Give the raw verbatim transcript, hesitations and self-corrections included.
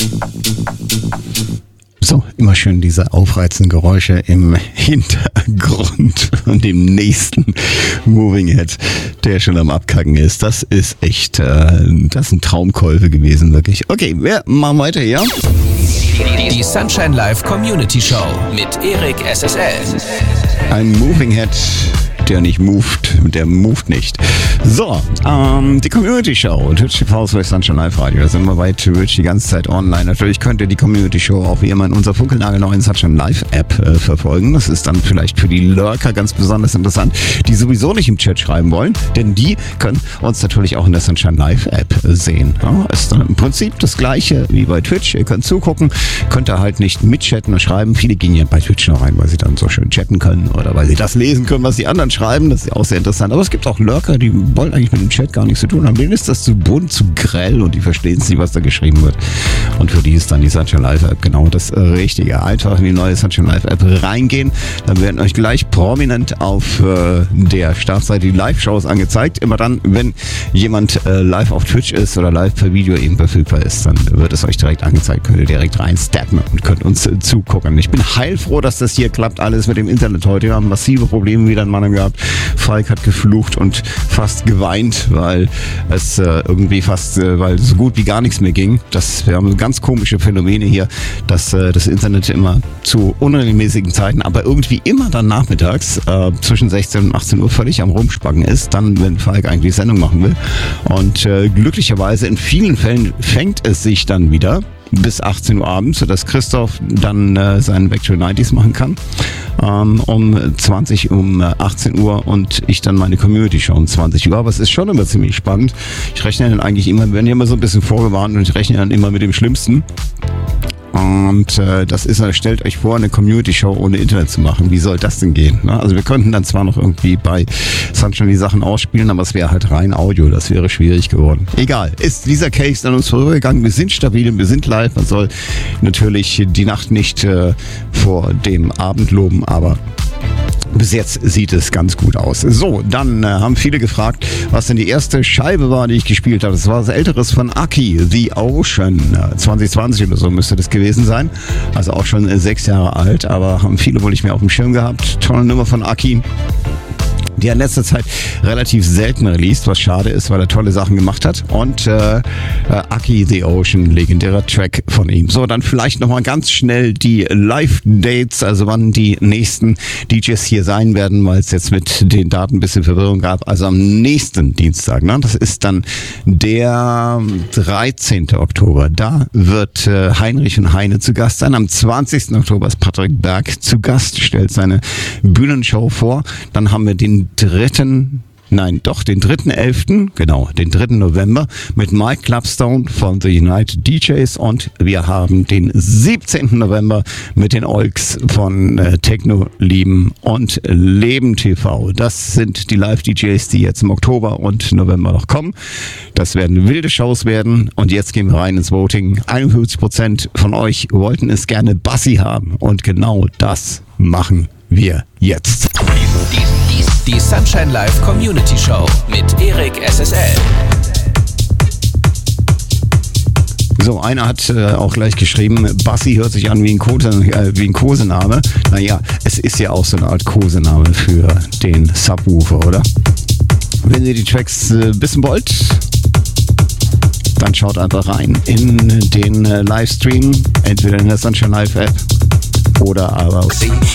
So, immer schön diese aufreizenden Geräusche im Hintergrund von dem nächsten Moving Head, der schon am Abkacken ist. Das ist echt, äh, das ist ein Traumkäufe gewesen, wirklich. Okay, wir machen weiter, ja? Die Sunshine Live Community Show mit Erik S S L. Ein Moving Head, der nicht moved, der moved nicht. So, ähm, die Community Show, Twitch T V slash Sunshine Live Radio, da sind wir bei Twitch die ganze Zeit online. Natürlich könnt ihr die Community Show auch wie immer in unserer funkelnagelneuen Sunshine Live App äh, verfolgen. Das ist dann vielleicht für die Lurker ganz besonders interessant, die sowieso nicht im Chat schreiben wollen, denn die können uns natürlich auch in der Sunshine Live App sehen. Ja, ist dann im Prinzip das gleiche wie bei Twitch. Ihr könnt zugucken, könnt ihr halt nicht mitchatten und schreiben. Viele gehen ja bei Twitch noch rein, weil sie dann so schön chatten können oder weil sie das lesen können, was die anderen schreiben. Das ist ja auch sehr interessant. Aber es gibt auch Lurker, die wollen eigentlich mit dem Chat gar nichts zu tun haben. Denen ist das zu bunt, zu grell und die verstehen es nicht, was da geschrieben wird. Und für die ist dann die Sunshine Live App genau das Richtige. Einfach in die neue Sunshine Live App reingehen. Dann werden euch gleich prominent auf äh, der Startseite die Live-Shows angezeigt. Immer dann, wenn jemand äh, live auf Twitch ist oder live per Video eben verfügbar ist, dann wird es euch direkt angezeigt. Könnt ihr direkt reinstappen und könnt uns äh, zugucken. Ich bin heilfroh, dass das hier klappt. Alles mit dem Internet heute. Wir haben massive Probleme wieder in Mannheim gehabt. Falk hat geflucht und fast geweint, weil es äh, irgendwie fast, äh, weil so gut wie gar nichts mehr ging. Das, wir haben ganz komische Phänomene hier, dass äh, das Internet immer zu unregelmäßigen Zeiten, aber irgendwie immer dann nachmittags äh, zwischen sechzehn und achtzehn Uhr völlig am Rumspacken ist, dann, wenn Falk eigentlich Sendung machen will. Und äh, glücklicherweise in vielen Fällen fängt es sich dann wieder bis achtzehn Uhr abends, sodass Christoph dann äh, seinen Back to the nineties machen kann. Ähm, um zwanzig, um achtzehn Uhr und ich dann meine Community Show um zwanzig Uhr. Aber es ist schon immer ziemlich spannend. Ich rechne dann eigentlich immer, wir werden ja immer so ein bisschen vorgewarnt und ich rechne dann immer mit dem Schlimmsten. Und äh, das ist, stellt euch vor, eine Community-Show ohne Internet zu machen. Wie soll das denn gehen? Ne? Also wir könnten dann zwar noch irgendwie bei Sunshine die Sachen ausspielen, aber es wäre halt rein Audio. Das wäre schwierig geworden. Egal, ist dieser Case an uns vorübergegangen. Wir sind stabil, wir sind live. Man soll natürlich die Nacht nicht äh, vor dem Abend loben, aber bis jetzt sieht es ganz gut aus. So, dann äh, haben viele gefragt, was denn die erste Scheibe war, die ich gespielt habe. Das war das Älteres von Aki, The Ocean. Äh, zwanzig zwanzig oder so müsste das gewesen sein. Also auch schon äh, sechs Jahre alt, aber haben viele wohl nicht mehr auf dem Schirm gehabt. Tolle Nummer von Aki. Die in letzter Zeit relativ selten released, was schade ist, weil er tolle Sachen gemacht hat. Und äh, äh, Aki The Ocean, legendärer Track von ihm. So, dann vielleicht nochmal ganz schnell die Live-Dates, also wann die nächsten D Js hier sein werden, weil es jetzt mit den Daten ein bisschen Verwirrung gab. Also am nächsten Dienstag, ne? Das ist dann der dreizehnten Oktober. Da wird äh, Heinrich und Heine zu Gast sein. Am zwanzigsten Oktober ist Patrick Berg zu Gast, stellt seine Bühnenshow vor. Dann haben wir den dritten, nein, doch, den dritten elften, genau, den dritten November mit Mike Clubstone von The United D Js und wir haben den siebzehnten November mit den Olks von äh, Techno Lieben und Leben T V. Das sind die Live-D Js, die jetzt im Oktober und November noch kommen. Das werden wilde Shows werden und jetzt gehen wir rein ins Voting. einundfünfzig Prozent von euch wollten es gerne Bassi haben und genau das machen wir jetzt. Die, die, die Sunshine Live Community Show mit Erik S S L. So, einer hat äh, auch gleich geschrieben, Bassi hört sich an wie ein, Kose, äh, wie ein Kosename. Naja, es ist ja auch so eine Art Kosename für den Subwoofer, oder? Wenn ihr die Tracks äh, wissen wollt, dann schaut einfach rein in den äh, Livestream, entweder in der Sunshine Live App oder aber